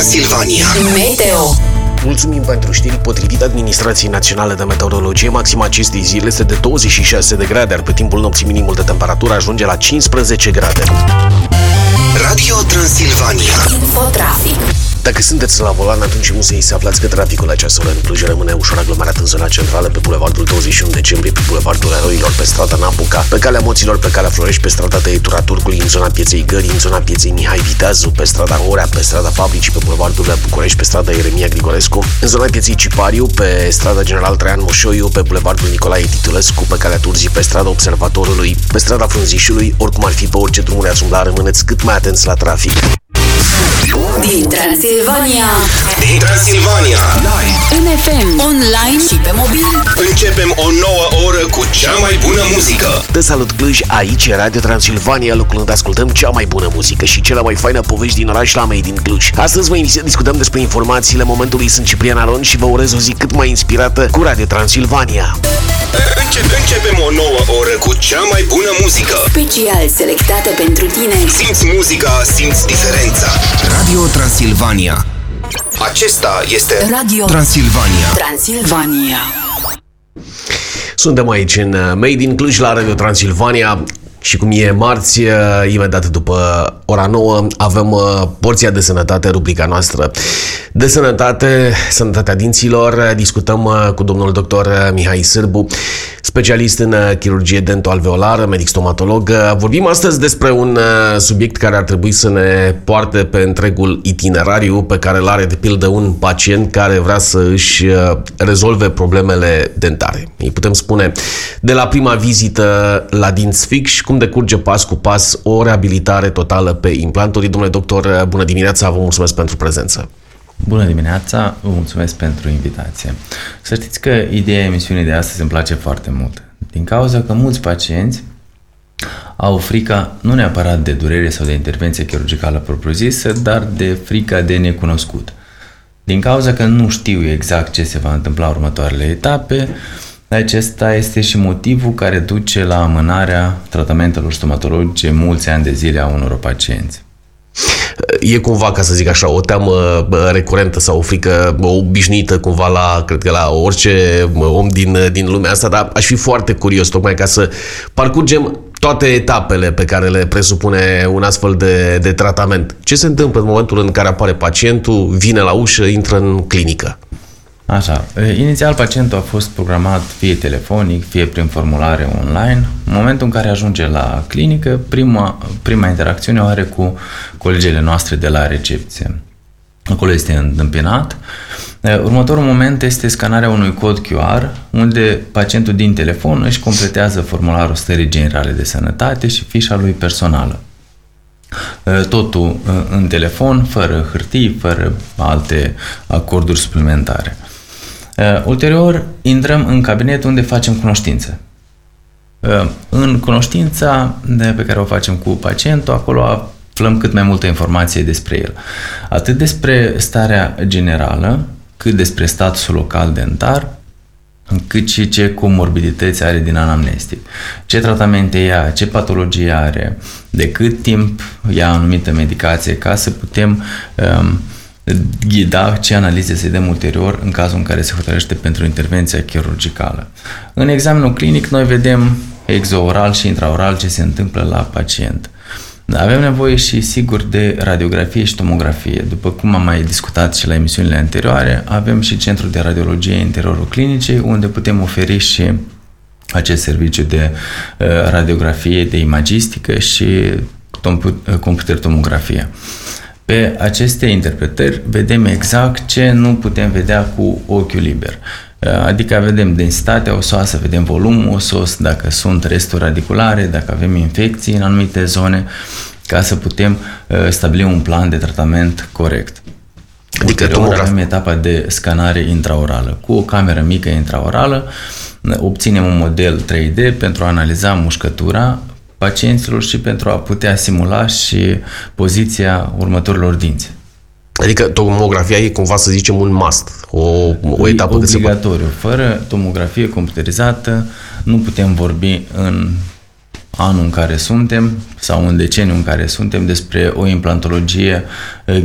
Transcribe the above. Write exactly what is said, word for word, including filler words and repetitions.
Transilvania. Meteo. Mulțumim pentru știri. Potrivit Administrației Naționale de Meteorologie, maxima acestei zile este de douăzeci și șase de grade, iar pe timpul nopții minimul de temperatură ajunge la cincisprezece grade. Radio Transilvania. Infotrafic. Dacă sunteți la volan, atunci nu să aflați că traficul la această oră în Cluj rămâne ușor aglomerat în zona centrală, pe bulevardul douăzeci și unu decembrie, pe bulevardul Eroilor, pe strada Napuca, pe calea Moților, pe calea Florești, pe strada Tăietura Turcului, în zona Pieței Gării, în zona Pieței Mihai Viteazu, pe strada Orea, pe strada Fabricii, pe bulevardul București, pe strada Ieremia Grigorescu, în zona Pieței Cipariu, pe strada General Traian Moșoiu, pe bulevardul Nicolae Titulescu, pe calea Turzii, pe strada Observatorului, pe strada Frunzișului. Oricum ar fi, pe orice drumuri ați umbla, rămâneți cât mai atenți la trafic. Din Transilvania. Din Transilvania. În F M, online și pe mobil. Începem o nouă oră cu cea mai bună muzică. Te salut, Cluj, aici e Radio Transilvania, locul unde ascultăm cea mai bună muzică și cele mai faine povești din oraș la mei din Cluj. Astăzi vă invit să discutăm despre informațiile momentului. Sunt Ciprian Aron și vă urez o zi cât mai inspirată cu Radio Transilvania. Începem, începem o nouă oră cu cea mai bună muzică. Special selectată pentru tine. Simți muzica, simți diferența. Radio Transilvania. Acesta este Radio Transilvania. Transilvania. Suntem aici în Made in Cluj la Radio Transilvania și cum e marți, imediat după ora nouă, avem porția de sănătate, rubrica noastră de sănătate, sănătatea dinților. Discutăm cu domnul doctor Mihai Sârbu, specialist în chirurgie dentoalveolară, medic stomatolog. Vorbim astăzi despre un subiect care ar trebui să ne poarte pe întregul itinerariu pe care îl are, de pildă, un pacient care vrea să își rezolve problemele dentare. Îi putem spune de la prima vizită la dinți fixi, cum decurge pas cu pas o reabilitare totală pe implanturi. Domnule doctor, bună dimineața, vă mulțumesc pentru prezență. Bună dimineața, vă mulțumesc pentru invitație. Să știți că ideea emisiunii de astăzi îmi place foarte mult, din cauza că mulți pacienți au frica nu neapărat de durere sau de intervenție chirurgicală propriu-zisă, dar de frica de necunoscut. Din cauza că nu știu exact ce se va întâmpla în următoarele etape, acesta este și motivul care duce la amânarea tratamentelor stomatologice mulți ani de zile a unor pacienți. E cumva, ca să zic așa, o teamă recurentă sau o frică obișnuită cumva la, cred că la orice om din, din lumea asta, dar aș fi foarte curios tocmai ca să parcurgem toate etapele pe care le presupune un astfel de, de tratament. Ce se întâmplă în momentul în care apare pacientul, vine la ușă, intră în clinică? Așa, inițial pacientul a fost programat fie telefonic, fie prin formulare online. În momentul în care ajunge la clinică, prima, prima interacțiune o are cu colegele noastre de la recepție. Acolo este întâmpinat. Următorul moment este scanarea unui cod Q R, unde pacientul din telefon își completează formularul stării generale de sănătate și fișa lui personală. Totul în telefon, fără hârtii, fără alte acorduri suplimentare. Uh, ulterior, intrăm în cabinet unde facem cunoștință. Uh, în cunoștința pe care o facem cu pacientul, acolo aflăm cât mai multă informație despre el. Atât despre starea generală, cât despre statusul local dentar, cât și ce comorbidități are din anamnestic. Ce tratamente ia, ce patologie are, de cât timp ia anumită medicație, ca să putem um, ghida ce analize să dăm ulterior în cazul în care se hotărăște pentru intervenția chirurgicală. În examenul clinic noi vedem exooral și intraoral ce se întâmplă la pacient. Avem nevoie și sigur de radiografie și tomografie. După cum am mai discutat și la emisiunile anterioare, avem și centrul de radiologie în interiorul clinicii, unde putem oferi și acest serviciu de uh, radiografie, de imagistică și computer tomografie. Pe aceste interpretări vedem exact ce nu putem vedea cu ochiul liber. Adică vedem densitatea osoasă, vedem volumul osos, dacă sunt resturi radiculare, dacă avem infecții în anumite zone, ca să putem stabili un plan de tratament corect. Adică ulterior avem etapa de scanare intraorală. Cu o cameră mică intraorală obținem un model trei D pentru a analiza mușcătura pacienților și pentru a putea simula și poziția următorilor dinți. Adică tomografia e cumva, să zicem, un must, o, o etapă obligatoriu. Fără tomografie computerizată nu putem vorbi în anul în care suntem sau în deceniul în care suntem despre o implantologie